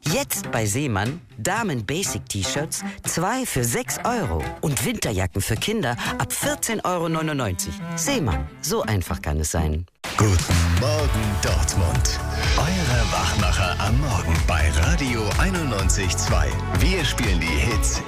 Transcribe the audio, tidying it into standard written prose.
Jetzt bei Seemann Damen-Basic-T-Shirts 2 für 6 € und Winterjacken für Kinder ab 14,99 €. Seemann, so einfach kann es sein. Guten Morgen Dortmund. Eure Wachmacher am Morgen bei Radio 91.2. Wir spielen die Hits